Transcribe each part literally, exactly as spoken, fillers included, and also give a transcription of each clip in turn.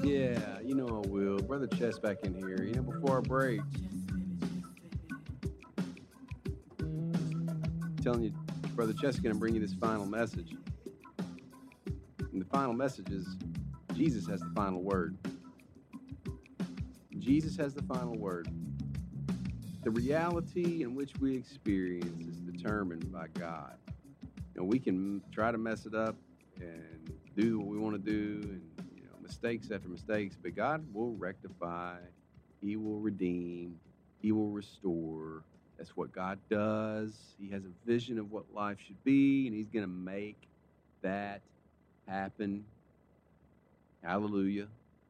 Yeah, you know I will. Brother Chess back in here. You know, before our break, telling you, Brother Chess is going to bring you this final message. And the final message is Jesus has the final word. Jesus has the final word. The reality in which we experience is determined by God. You know, we can try to mess it up and do what we want to do, and you know, mistakes after mistakes, but God will rectify. He will redeem. He will restore. That's what God does. He has a vision of what life should be, and He's going to make that happen. Hallelujah.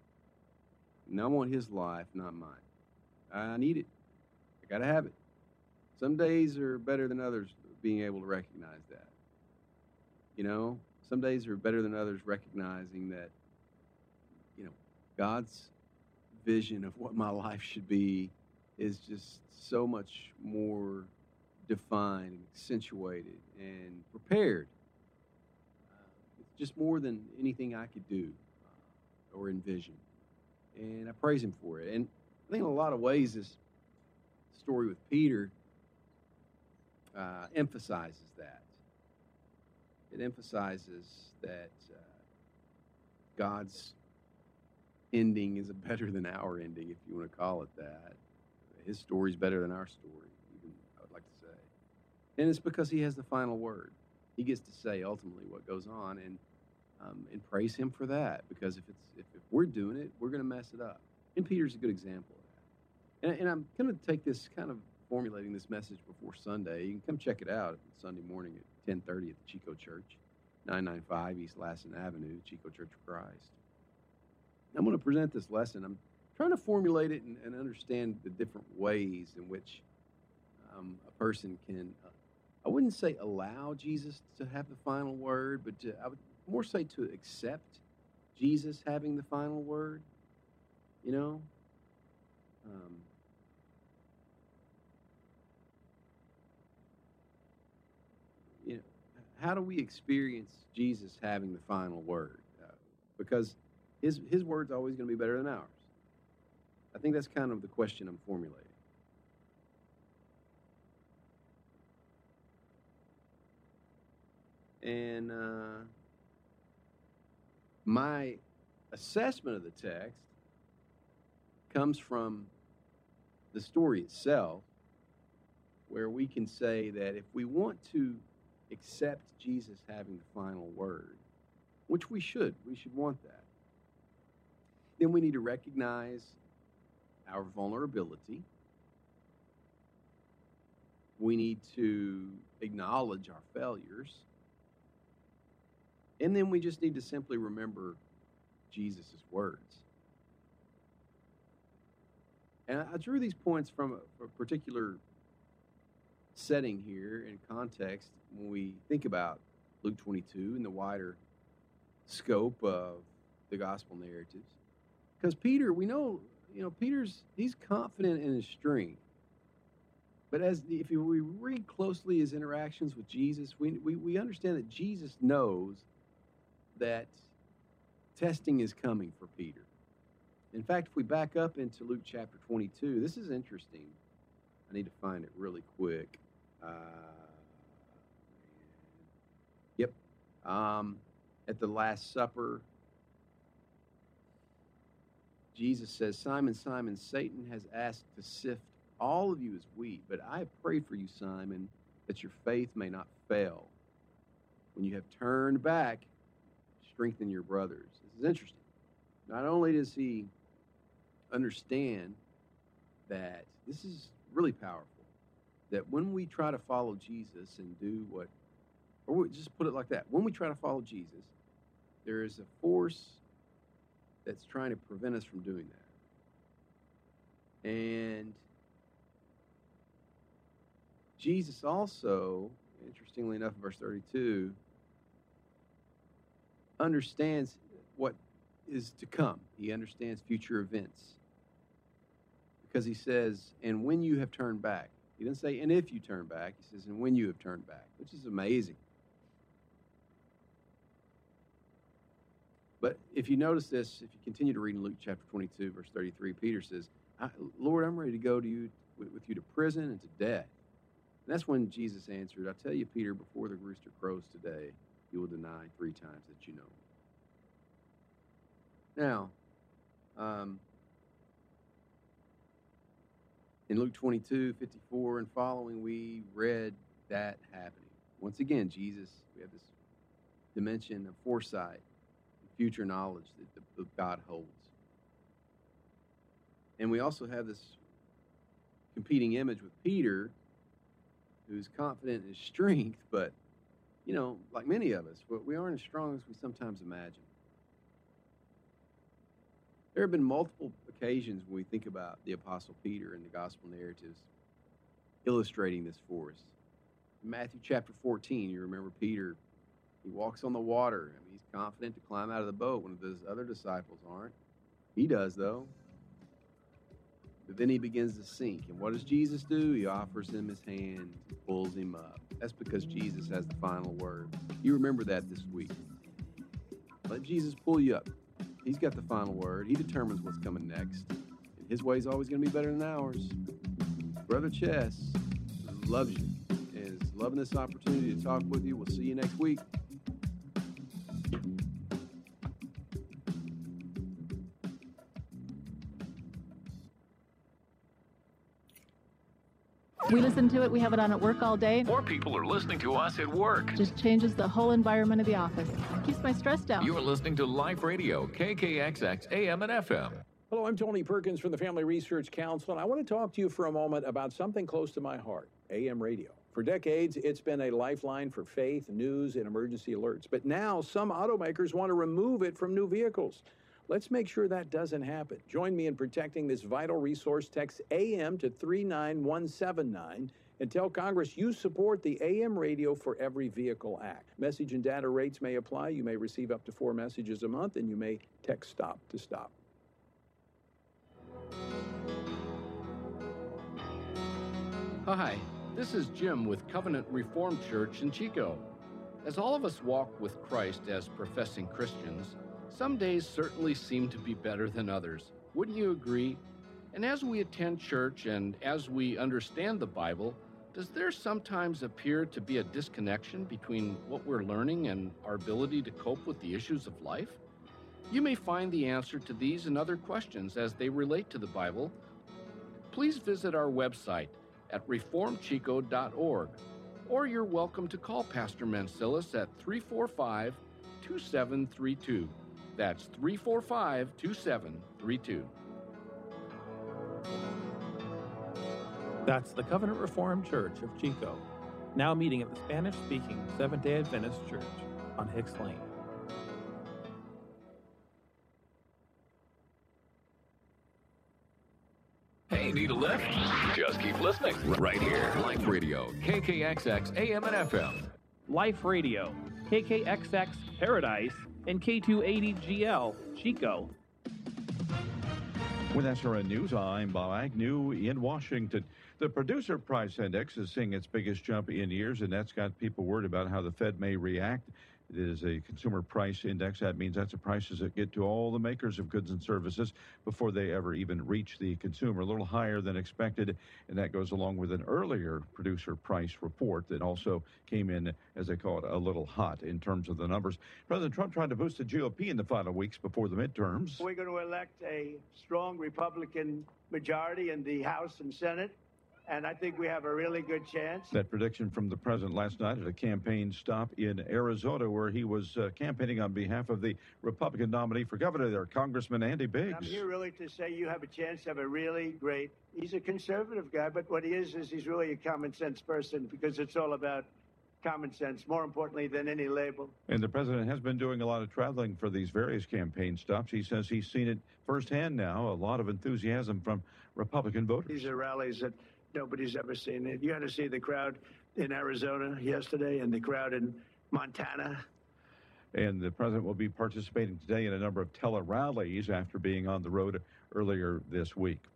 And I want His life, not mine. I need it. I got to have it. Some days are better than others, being able to recognize that. You know, some days are better than others, recognizing that, you know, God's vision of what my life should be is just so much more defined and accentuated and prepared. Uh, it's just more than anything I could do uh, or envision. And I praise Him for it. And I think in a lot of ways, this story with Peter uh, emphasizes that. It emphasizes that uh, God's ending is better than our ending, if you want to call it that. His story's better than our story, even, I would like to say. And it's because He has the final word. He gets to say ultimately what goes on, and um, and praise Him for that. Because if it's if, if we're doing it, we're going to mess it up. And Peter's a good example of that. And, and I'm going to take this kind of formulating this message before Sunday. You can come check it out Sunday morning at ten thirty at the Chico Church, nine ninety-five East Lassen Avenue, Chico Church of Christ. I'm going to present this lesson. I'm trying to formulate it and, and understand the different ways in which um, a person can, uh, I wouldn't say allow Jesus to have the final word, but to, I would more say to accept Jesus having the final word, you know? Um, you know, how do we experience Jesus having the final word? Uh, because his, his word's always going to be better than ours. I think that's kind of the question I'm formulating. And uh, my assessment of the text comes from the story itself, where we can say that if we want to accept Jesus having the final word, which we should, we should want that, then we need to recognize our vulnerability. We need to acknowledge our failures. And then we just need to simply remember Jesus' words. And I drew these points from a, a particular setting here in context when we think about Luke twenty-two and the wider scope of the gospel narratives. Because Peter, we know, you know, Peter's, he's confident in his strength. But as the, if we read closely his interactions with Jesus, we, we, we understand that Jesus knows that testing is coming for Peter. In fact, if we back up into Luke chapter twenty-two, this is interesting. I need to find it really quick. Uh, yep. Um, at the Last Supper, Jesus says, Simon, Simon, Satan has asked to sift all of you as wheat, but I pray for you, Simon, that your faith may not fail. When you have turned back, strengthen your brothers. This is interesting. Not only does he understand that this is really powerful, that when we try to follow Jesus and do what, or we just put it like that, when we try to follow Jesus, there is a force that's trying to prevent us from doing that. And Jesus also, interestingly enough, in verse thirty-two, understands what is to come. He understands future events. Because he says, and when you have turned back. He didn't say, and if you turn back. He says, and when you have turned back, which is amazing. But if you notice this, if you continue to read in Luke chapter twenty-two, verse thirty-three, Peter says, Lord, I'm ready to go to you with, with you to prison and to death. And that's when Jesus answered, I tell you, Peter, before the rooster crows today, you will deny three times that you know me. Now, um, in Luke twenty-two, fifty-four and following, we read that happening. Once again, Jesus, we have this dimension of foresight, future knowledge that, the, that God holds. And we also have this competing image with Peter, who's confident in his strength, but, you know, like many of us, we aren't as strong as we sometimes imagine. There have been multiple occasions when we think about the Apostle Peter and the gospel narratives illustrating this for us. In Matthew chapter fourteen, you remember Peter, he walks on the water. I mean, he's confident to climb out of the boat when those other disciples aren't. He does, though. But then he begins to sink. And what does Jesus do? He offers him his hand, pulls him up. That's because Jesus has the final word. You remember that this week. Let Jesus pull you up. He's got the final word. He determines what's coming next. And his way is always going to be better than ours. Brother Chess loves you and is loving this opportunity to talk with you. We'll see you next week. We listen to it, we have it on at work all day. More people are listening to us at work. Just changes the whole environment of the office. Keeps my stress down. You are listening to Life Radio, K K X X, A M and F M. Hello, I'm Tony Perkins from the Family Research Council, and I want to talk to you for a moment about something close to my heart, A M radio. For decades, it's been a lifeline for faith, news, and emergency alerts. But now, some automakers want to remove it from new vehicles. Let's make sure that doesn't happen. Join me in protecting this vital resource. Text A M to three nine one seven nine and tell Congress you support the A M Radio for Every Vehicle Act. Message and data rates may apply. You may receive up to four messages a month, and you may text STOP to STOP. Hi, this is Jim with Covenant Reformed Church in Chico. As all of us walk with Christ as professing Christians, some days certainly seem to be better than others. Wouldn't you agree? And as we attend church and as we understand the Bible, does there sometimes appear to be a disconnection between what we're learning and our ability to cope with the issues of life? You may find the answer to these and other questions as they relate to the Bible. Please visit our website at reformed chico dot org, or you're welcome to call Pastor Mansilis at three four five, two seven three two. That's three four five, two seven three two. That's the Covenant Reformed Church of Chico, now meeting at the Spanish-speaking Seventh-day Adventist Church on Hicks Lane. Hey, need a lift? Just keep listening. Right here. Life Radio, K K X X, A M and F M. Life Radio, K K X X Paradise, and K two eighty G L, Chico. With S R N News, I'm Bob Agnew in Washington. The Producer Price Index is seeing its biggest jump in years, and that's got people worried about how the Fed may react. It is a consumer price index. That means that's the prices that get to all the makers of goods and services before they ever even reach the consumer. A little higher than expected, and that goes along with an earlier producer price report that also came in, as they call it, a little hot in terms of the numbers. President Trump tried to boost the G O P in the final weeks before the midterms. We're going to elect a strong Republican majority in the House and Senate, and I think we have a really good chance. That prediction from the president last night at a campaign stop in Arizona, where he was uh, campaigning on behalf of the Republican nominee for governor there, Congressman Andy Biggs. I'm here really to say you have a chance to have a really great, he's a conservative guy, but what he is is he's really a common sense person, because it's all about common sense, more importantly than any label. And the president has been doing a lot of traveling for these various campaign stops. He says he's seen it firsthand now, a lot of enthusiasm from Republican voters. These are rallies that nobody's ever seen it. You had to see the crowd in Arizona yesterday and the crowd in Montana. And the president will be participating today in a number of tele-rallies after being on the road earlier this week.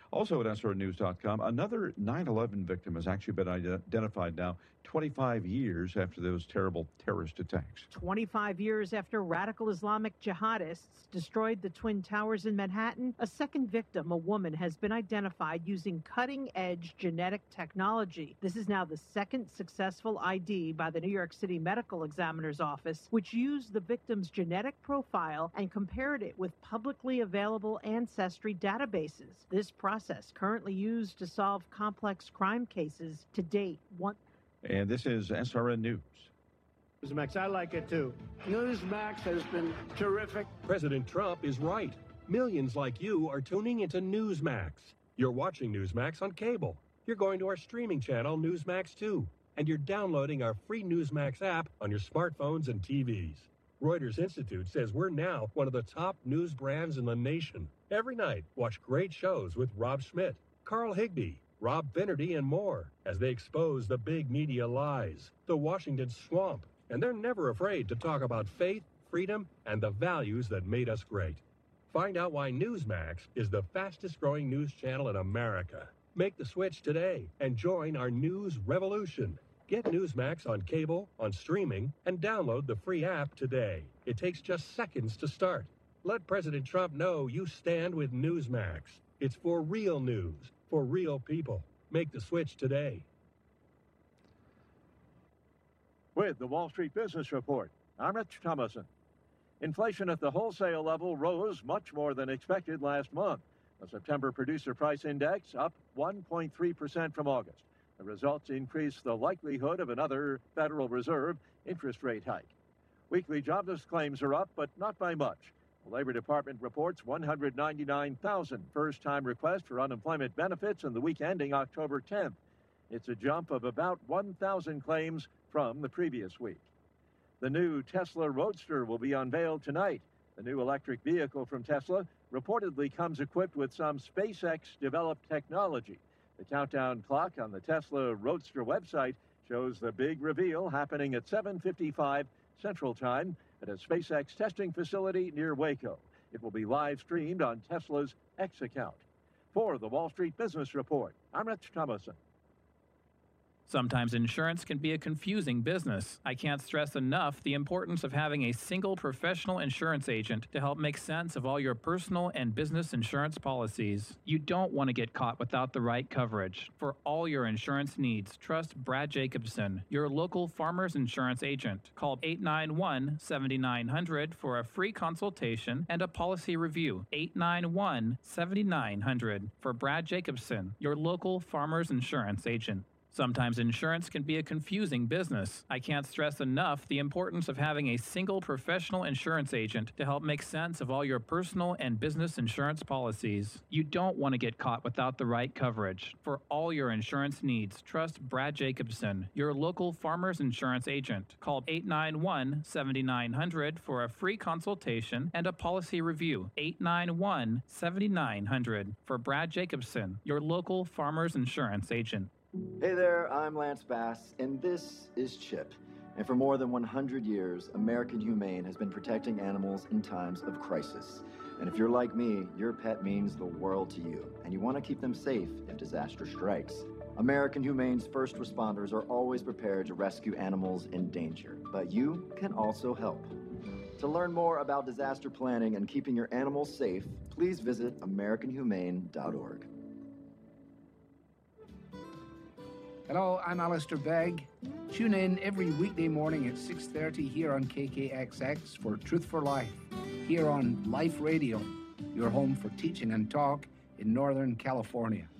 Also at S R News dot com, another nine eleven victim has actually been identified now, twenty-five years after those terrible terrorist attacks. twenty-five years after radical Islamic jihadists destroyed the Twin Towers in Manhattan, a second victim, a woman, has been identified using cutting-edge genetic technology. This is now the second successful I D by the New York City Medical Examiner's Office, which used the victim's genetic profile and compared it with publicly available ancestry databases. This process, currently used to solve complex crime cases, to date, one... And this is S R N News. Newsmax, I like it too. Newsmax has been terrific. President Trump is right. Millions like you are tuning into Newsmax. You're watching Newsmax on cable. You're going to our streaming channel, Newsmax two. And you're downloading our free Newsmax app on your smartphones and T Vs. Reuters Institute says we're now one of the top news brands in the nation. Every night, watch great shows with Rob Schmidt, Carl Higbie, Rob Finnerty, and more as they expose the big media lies, the Washington swamp. And they're never afraid to talk about faith, freedom, and the values that made us great. Find out why Newsmax is the fastest growing news channel in America. Make the switch today and join our news revolution. Get Newsmax on cable, on streaming, and download the free app today. It takes just seconds to start. Let President Trump know you stand with Newsmax. It's for real news, for real people. Make the switch today. With the Wall Street Business Report, I'm Rich Thomason. Inflation at the wholesale level rose much more than expected last month. The September Producer Price Index up one point three percent from August. The results increase the likelihood of another Federal Reserve interest rate hike. Weekly jobless claims are up, but not by much. The Labor Department reports one hundred ninety-nine thousand first-time requests for unemployment benefits in the week ending October tenth. It's a jump of about one thousand claims from the previous week. The new Tesla Roadster will be unveiled tonight. The new electric vehicle from Tesla reportedly comes equipped with some SpaceX-developed technology. The countdown clock on the Tesla Roadster website shows the big reveal happening at seven fifty-five Central Time at a SpaceX testing facility near Waco. It will be live streamed on Tesla's X account. For the Wall Street Business Report, I'm Rich Thomason. Sometimes insurance can be a confusing business. I can't stress enough the importance of having a single professional insurance agent to help make sense of all your personal and business insurance policies. You don't want to get caught without the right coverage. For all your insurance needs, trust Brad Jacobson, your local Farmers Insurance agent. Call eight nine one, seven nine zero zero for a free consultation and a policy review. eight nine one, seven nine zero zero for Brad Jacobson, your local Farmers Insurance agent. Sometimes insurance can be a confusing business. I can't stress enough the importance of having a single professional insurance agent to help make sense of all your personal and business insurance policies. You don't want to get caught without the right coverage. For all your insurance needs, trust Brad Jacobson, your local Farmers Insurance agent. Call eight nine one, seven nine zero zero for a free consultation and a policy review. eight nine one, seven nine zero zero for Brad Jacobson, your local Farmers Insurance agent. Hey there, I'm Lance Bass, and this is Chip. And for more than one hundred years, American Humane has been protecting animals in times of crisis. And if you're like me, your pet means the world to you, and you want to keep them safe if disaster strikes. American Humane's first responders are always prepared to rescue animals in danger, but you can also help. To learn more about disaster planning and keeping your animals safe, please visit American Humane dot org. Hello, I'm Alistair Begg. Tune in every weekday morning at six thirty here on K K X X for Truth for Life, here on Life Radio, your home for teaching and talk in Northern California.